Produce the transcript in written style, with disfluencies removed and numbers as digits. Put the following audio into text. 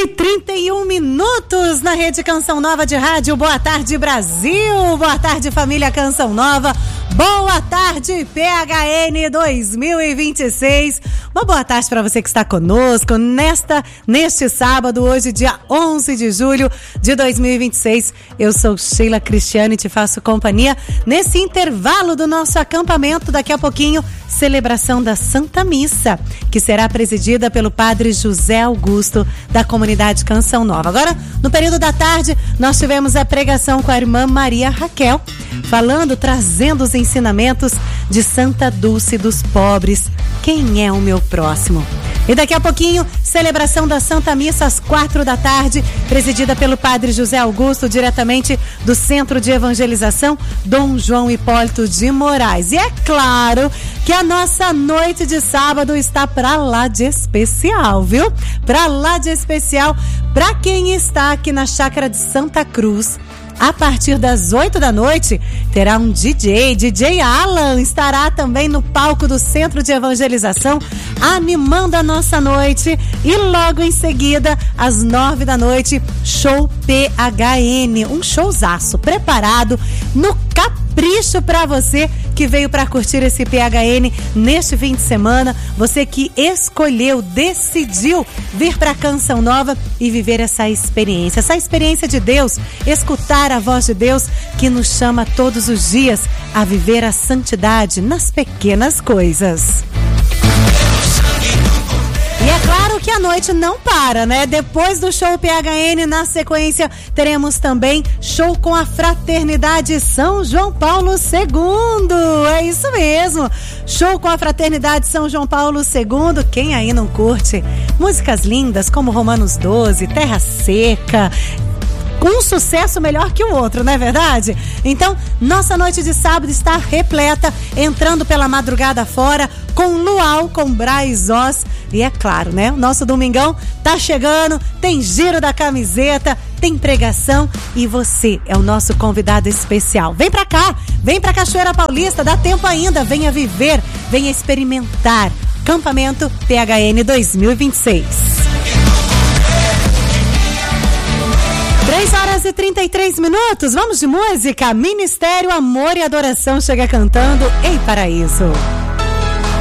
6h31 na Rede Canção Nova de Rádio. Boa tarde, Brasil. Boa tarde, família Canção Nova. Boa tarde, PHN 2026. Uma boa tarde para você que está conosco neste sábado, hoje, dia 11 de julho de 2026. Eu sou Sheila Cristiane e te faço companhia nesse intervalo do nosso acampamento. Daqui a pouquinho, celebração da Santa Missa, que será presidida pelo Padre José Augusto, da comunidade Canção Nova. Agora, no período da tarde, nós tivemos a pregação com a irmã Maria Raquel, trazendo os ensinamentos de Santa Dulce dos Pobres. Quem é o meu próximo? E daqui a pouquinho, celebração da Santa Missa às 4 da tarde, presidida pelo Padre José Augusto, diretamente do Centro de Evangelização Dom João Hipólito de Moraes. E é claro que a nossa noite de sábado está pra lá de especial, viu? Pra lá de especial pra quem está aqui na Chácara de Santa Cruz. A partir das 8 da noite, terá um DJ Alan, estará também no palco do Centro de Evangelização, animando a nossa noite. E logo em seguida, às 9 da noite, show PHN, um showzaço preparado no capricho para você que veio para curtir esse PHN neste fim de semana, você que escolheu, decidiu vir para Canção Nova e viver essa experiência de Deus, escutar a voz de Deus que nos chama todos os dias a viver a santidade nas pequenas coisas. E é claro que a noite não para, né? Depois do show PHN, na sequência, teremos também show com a Fraternidade São João Paulo II. É isso mesmo. Show com a Fraternidade São João Paulo II. Quem aí não curte músicas lindas como Romanos 12, Terra Seca, um sucesso melhor que o outro, não é verdade? Então, nossa noite de sábado está repleta, entrando pela madrugada fora, com luau, com Braz Oz. E é claro, né? O nosso domingão tá chegando, tem giro da camiseta, tem pregação e você é o nosso convidado especial. Vem pra cá, vem pra Cachoeira Paulista, dá tempo ainda, venha viver, venha experimentar. Campamento PHN 2026. 3h33, vamos de música. Ministério Amor e Adoração chega cantando Ei Paraíso.